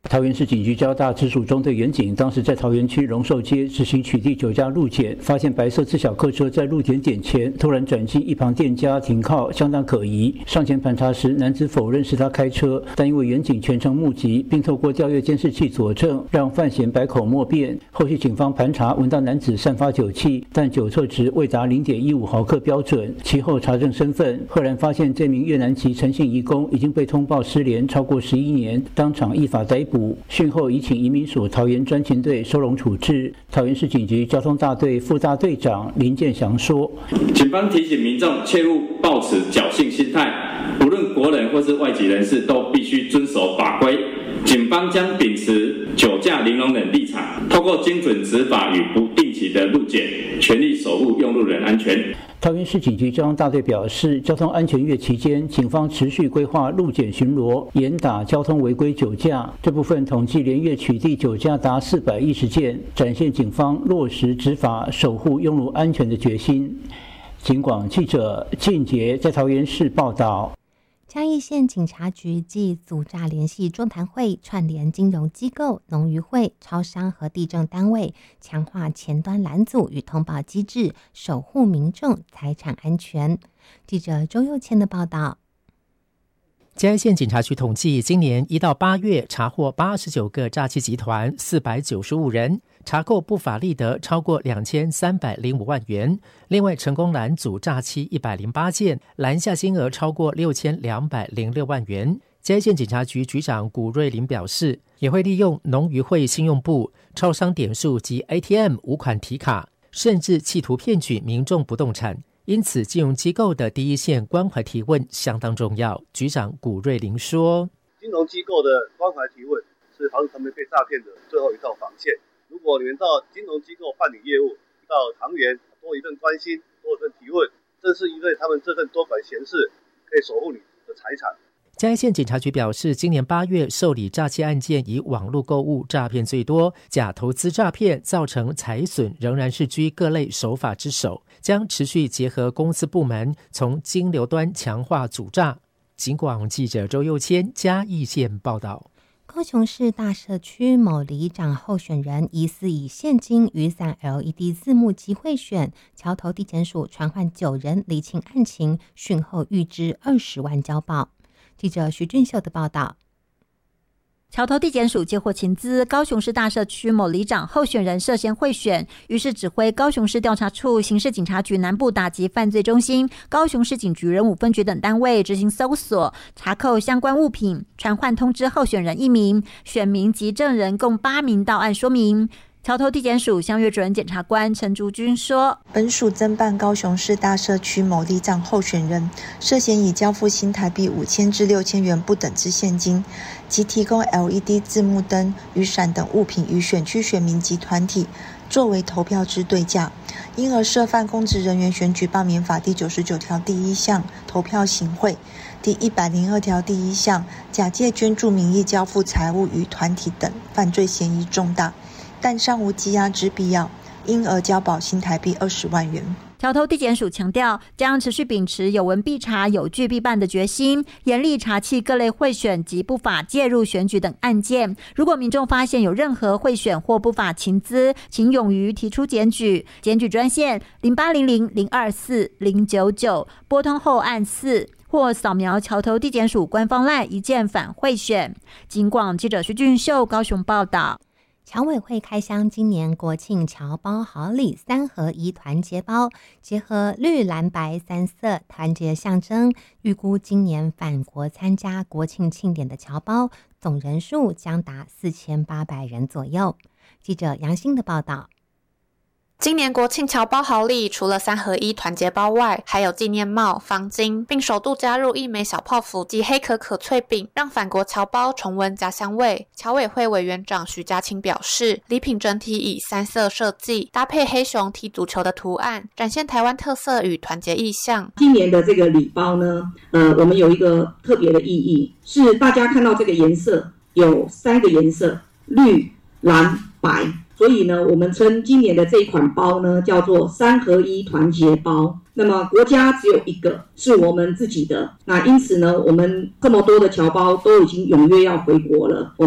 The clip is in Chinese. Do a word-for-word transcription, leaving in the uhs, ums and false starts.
桃园市警局交大直属中队员警当时在桃园区荣寿街执行取缔酒驾路检，发现白色自小客车在路检点前突然转进一旁店家停靠，相当可疑。上前盘查时，男子否认是他开车，但因为员警全程目击，并透过调阅监视器佐证，让犯嫌百口莫辩。后续警方盘查闻到男子散发酒气，但酒测值未达 零点一五毫克标准。其后查证身份，赫然发现这名越南籍陈姓移工已经被通报失联超过十一年，当场依法逮捕。讯后已请移民署桃园专勤队收容处置。桃园市警局交通大队副大队长林建祥说：“ 警方提醒民众切勿抱持侥幸心态，无论国人或是外籍人士都必须遵守法规。警方将秉持酒驾零容忍立场，透过精准执法与不定期的路检，全力守护用路人安全。” 桃园市警局交通大队表示，交通安全月期间，警方持续规划路检巡逻，严打交通违规酒驾。这部分统计连月取缔酒驾达四百一十件，展现警方落实执法、守护用路安全的决心。警广记者靳杰在桃园市报道。 嘉义县警察局暨阻诈联系座谈会串联金融机构、农渔会、超商和地政单位，强化前端拦阻与通报机制，守护民众财产安全。记者周佑谦的报道。 嘉义县警察局统计，今年一到八月查获八十九个诈欺集团，四百九十五人，查扣不法利得超过两千三百零五万元。另外，成功拦阻诈欺一百零八件，拦下金额超过六千两百零六万元。嘉义县警察局局长古瑞林表示，也会利用农渔会信用部、超商点数及 A T M 无款提卡，甚至企图骗取民众不动产。因此，金融机构的第一线关怀提问相当重要。局长古瑞林说：“ 金融机构的关怀提问是防止他们被诈骗的最后一道防线。如果你们到金融机构办理业务，到堂园多一份关心，多一份提问，正是因为他们这份多管闲事，可以守护你的财产。” 嘉义县警察局表示，今年八月受理诈欺案件以网络购物诈骗最多，假投资诈骗造成财损仍然是居各类手法之首，将持续结合公司部门从金流端强化阻诈。警广记者周佑谦嘉义县报道。 高雄市大社区某里长候选人疑似以现金雨伞 L E D 字幕机贿选，桥头地检署传唤九人厘清案情，讯后预支二十万交保。记者徐俊秀的报道。 桥头地检署接获情资，高雄市大社区某里长候选人涉嫌贿选，于是指挥高雄市调查处、刑事警察局南部打击犯罪中心、高雄市警局人武分局等单位执行搜索，查扣相关物品，传唤通知候选人一名，选民及证人共八名到案说明。桥头地检署相约主任检察官陈竹君说， 本署侦办高雄市大社区某里长候选人涉嫌以交付新台币五千至六千元不等之现金及提供 L E D 字幕灯、雨伞等物品与选区选民及团体作为投票之对价，因而涉犯公职人员选举罢免法第九十九条第一项投票行贿，第一百零二条第一项假借捐助名义交付财物与团体等犯罪嫌疑重大，但尚无羁押之必要，因而交保新台币二十万元。 桥头地检署强调，将持续秉持有闻必查、有据必办的决心，严厉查缉各类贿选及不法介入选举等案件。如果民众发现有任何贿选或不法情资，请勇于提出检举。检举专线零八零零零二四零九九，拨通后按四。或扫描桥头地检署官方 LINE 一键反贿选。警广记者徐俊秀高雄报道。 侨委会开箱今年国庆侨包好礼三合一团结包，结合绿蓝白三色团结象征，预估今年返国参加国庆庆典的侨包总人数将达四千八百人左右。记者杨欣的报道。 今年国庆侨包好礼除了三合一团结包外，还有纪念帽、方巾，并首度加入一枚小泡芙及黑可可脆饼，让返国侨包重温家乡味。侨委会委员长徐家清表示，礼品整体以三色设计，搭配黑熊踢足球的图案，展现台湾特色与团结意象。 今年的这个礼包呢，呃，我们有一个特别的意义，是大家看到这个颜色有三个颜色，绿、蓝、白。所以呢，我们称今年的这一款包呢，叫做三合一团结包。那么国家只有一个，是我们自己的。那因此呢，我们这么多的侨胞都已经踊跃要回国了。我